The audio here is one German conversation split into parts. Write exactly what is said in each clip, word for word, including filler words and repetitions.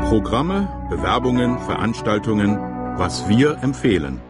Programme, Bewerbungen, Veranstaltungen, was wir empfehlen.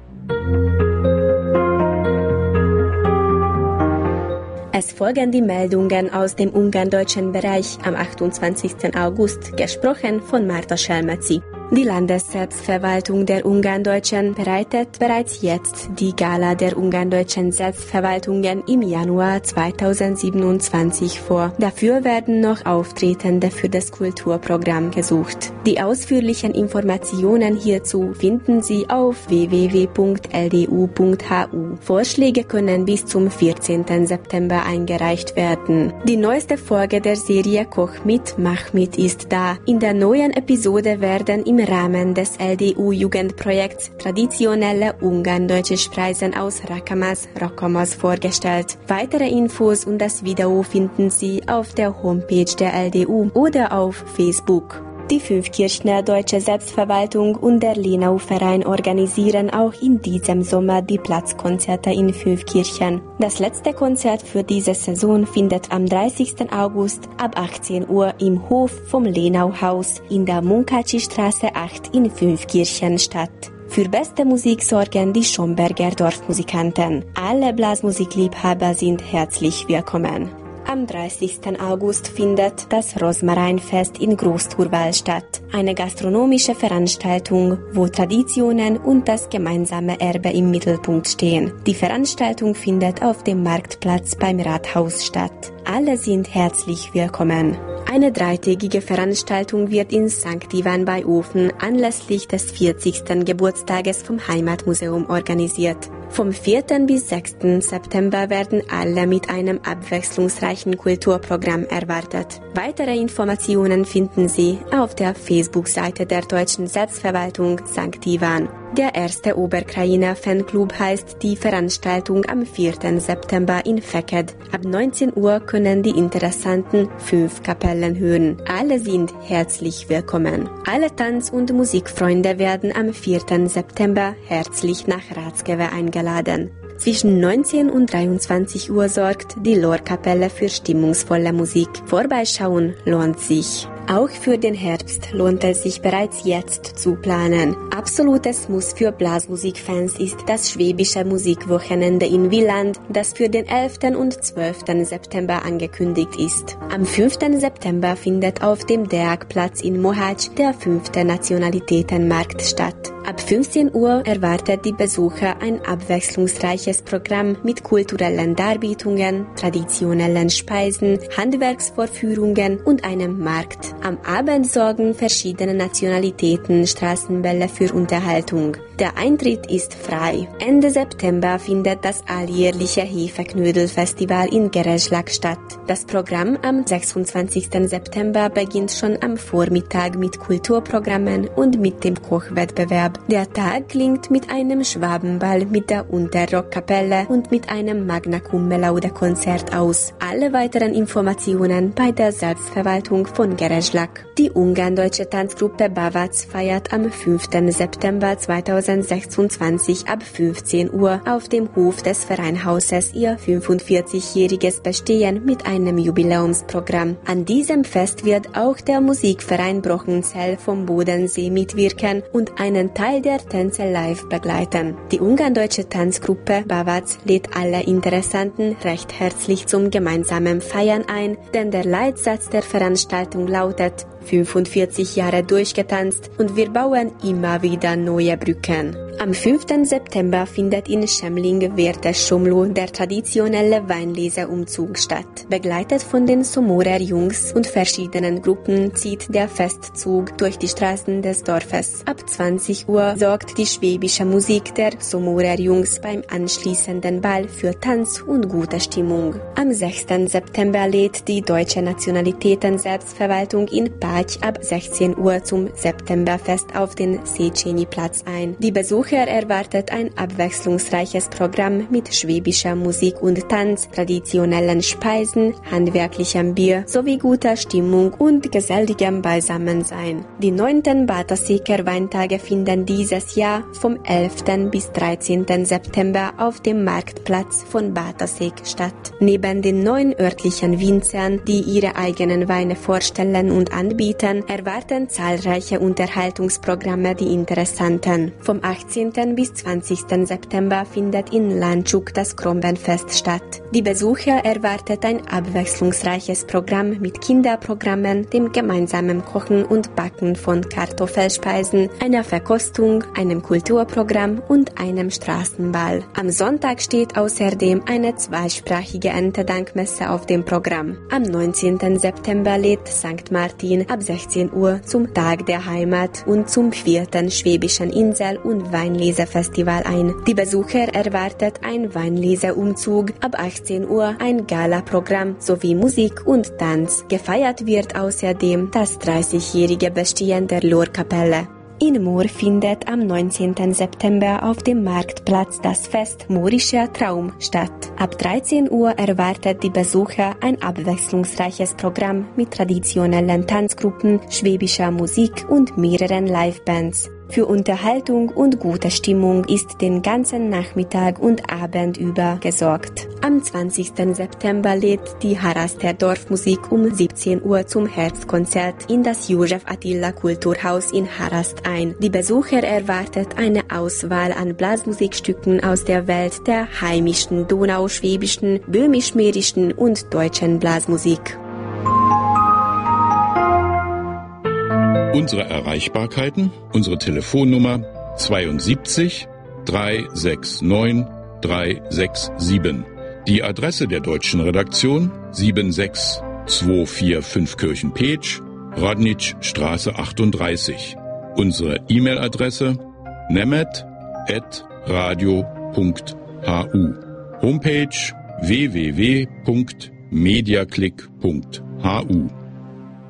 Es folgen die Meldungen aus dem ungarndeutschen Bereich am achtundzwanzigsten August, gesprochen von Marta Schelmeci. Die Landesselbstverwaltung der Ungarndeutschen bereitet bereits jetzt die Gala der ungarndeutschen Selbstverwaltungen im Januar zweitausendsiebenundzwanzig vor. Dafür werden noch Auftretende für das Kulturprogramm gesucht. Die ausführlichen Informationen hierzu finden Sie auf w w w punkt l d u punkt h u. Vorschläge können bis zum vierzehnten September eingereicht werden. Die neueste Folge der Serie Koch mit, Mach mit ist da. In der neuen Episode werden im Im Rahmen des L D U-Jugendprojekts traditionelle ungarndeutsche Speisen aus Rakamas, Rakamas vorgestellt. Weitere Infos und das Video finden Sie auf der Homepage der L D U oder auf Facebook. Die Fünfkirchner Deutsche Selbstverwaltung und der Lenau-Verein organisieren auch in diesem Sommer die Platzkonzerte in Fünfkirchen. Das letzte Konzert für diese Saison findet am dreißigsten August ab achtzehn Uhr im Hof vom Lenau-Haus in der Munkacsy-Straße acht in Fünfkirchen statt. Für beste Musik sorgen die Schomberger Dorfmusikanten. Alle Blasmusikliebhaber sind herzlich willkommen. Am dreißigsten August findet das Rosmarinfest in Großturwal statt. Eine gastronomische Veranstaltung, wo Traditionen und das gemeinsame Erbe im Mittelpunkt stehen. Die Veranstaltung findet auf dem Marktplatz beim Rathaus statt. Alle sind herzlich willkommen. Eine dreitägige Veranstaltung wird in Sankt Ivan bei Ofen anlässlich des vierzigsten Geburtstages vom Heimatmuseum organisiert. Vom vierten bis sechsten September werden alle mit einem abwechslungsreichen Kulturprogramm erwartet. Weitere Informationen finden Sie auf der Facebook-Seite der Deutschen Selbstverwaltung Sankt Ivan. Der erste Oberkrainer Fanclub heißt die Veranstaltung am vierten September in Feked. Ab neunzehn Uhr können die Interessanten fünf Kapellen hören. Alle sind herzlich willkommen. Alle Tanz- und Musikfreunde werden am vierten September herzlich nach Ratskewe eingeladen. Zwischen neunzehn und dreiundzwanzig Uhr sorgt die Lorkapelle für stimmungsvolle Musik. Vorbeischauen lohnt sich. Auch für den Herbst lohnt es sich bereits jetzt zu planen. Absolutes Muss für Blasmusikfans ist das Schwäbische Musikwochenende in Wieland, das für den elften und zwölften September angekündigt ist. Am fünften September findet auf dem Deák-Platz in Mohács der fünfte Nationalitätenmarkt statt. Ab fünfzehn Uhr erwartet die Besucher ein abwechslungsreiches Programm mit kulturellen Darbietungen, traditionellen Speisen, Handwerksvorführungen und einem Markt. Am Abend sorgen verschiedene Nationalitäten Straßenbälle für Unterhaltung. Der Eintritt ist frei. Ende September findet das alljährliche Hefeknödel-Festival in Gerezslak statt. Das Programm am sechsundzwanzigsten September beginnt schon am Vormittag mit Kulturprogrammen und mit dem Kochwettbewerb. Der Tag klingt mit einem Schwabenball mit der Unterrockkapelle und mit einem Magna Cum Laude Konzert aus. Alle weiteren Informationen bei der Selbstverwaltung von Gerezslak. Die ungarndeutsche Tanzgruppe Bavac feiert am fünften September zweitausendsechsundzwanzig ab fünfzehn Uhr auf dem Hof des Vereinhauses ihr fünfundvierzigjähriges Bestehen mit einem Jubiläumsprogramm. An diesem Fest wird auch der Musikverein Brochenzell vom Bodensee mitwirken und einen Teil der Tänze live begleiten. Die ungarndeutsche Tanzgruppe Bavac lädt alle Interessenten recht herzlich zum gemeinsamen Feiern ein, denn der Leitsatz der Veranstaltung lautet: fünfundvierzig Jahre durchgetanzt und wir bauen immer wieder neue Brücken. Am fünften September findet in Schemling Werte Schomlu der traditionelle Weinleseumzug statt. Begleitet von den Somorer Jungs und verschiedenen Gruppen zieht der Festzug durch die Straßen des Dorfes. Ab zwanzig Uhr sorgt die schwäbische Musik der Somorer Jungs beim anschließenden Ball für Tanz und gute Stimmung. Am sechsten September lädt die Deutsche Nationalitäten-Selbstverwaltung in Pács ab sechzehn Uhr zum Septemberfest auf den Széchenyi-Platz ein. Die Besucher erwartet ein abwechslungsreiches Programm mit schwäbischer Musik und Tanz, traditionellen Speisen, handwerklichem Bier sowie guter Stimmung und geselligem Beisammensein. Die neunten Bátaséker Weintage finden dieses Jahr vom elften bis dreizehnten September auf dem Marktplatz von Bátasék statt. Neben den neun örtlichen Winzern, die ihre eigenen Weine vorstellen und anbieten, anbieten, erwarten zahlreiche Unterhaltungsprogramme die Interessanten. Vom achtzehnten bis zwanzigsten September findet in Landschuk das Krombenfest statt. Die Besucher erwartet ein abwechslungsreiches Programm mit Kinderprogrammen, dem gemeinsamen Kochen und Backen von Kartoffelspeisen, einer Verkostung, einem Kulturprogramm und einem Straßenball. Am Sonntag steht außerdem eine zweisprachige Erntedankmesse auf dem Programm. Am neunzehnten September lädt Sankt Martin ab sechzehn Uhr zum Tag der Heimat und zum vierten Schwäbischen Insel- und Weinlesefestival ein. Die Besucher erwartet ein Weinleseumzug, ab achtzehn Uhr ein Gala-Programm sowie Musik und Tanz. Gefeiert wird außerdem das dreißigjährige Bestehen der Lohrkapelle. In Moor findet am neunzehnten September auf dem Marktplatz das Fest Moorischer Traum statt. Ab dreizehn Uhr erwartet die Besucher ein abwechslungsreiches Programm mit traditionellen Tanzgruppen, schwäbischer Musik und mehreren Livebands. Für Unterhaltung und gute Stimmung ist den ganzen Nachmittag und Abend über gesorgt. Am zwanzigsten September lädt die Haraster Dorfmusik um siebzehn Uhr zum Herbstkonzert in das Josef Attila Kulturhaus in Harast ein. Die Besucher erwartet eine Auswahl an Blasmusikstücken aus der Welt der heimischen, donauschwäbischen, böhmisch-mährischen und deutschen Blasmusik. Unsere Erreichbarkeiten, unsere Telefonnummer zweiundsiebzig dreihundertneunundsechzig dreihundertsiebenundsechzig. Die Adresse der deutschen Redaktion sieben sechs zwei vier fünf Kirchenpeetsch, Rodnitschstraße achtunddreißig. Unsere E-Mail-Adresse nemet at radio punkt hu. Homepage w w w punkt mediaclick punkt hu.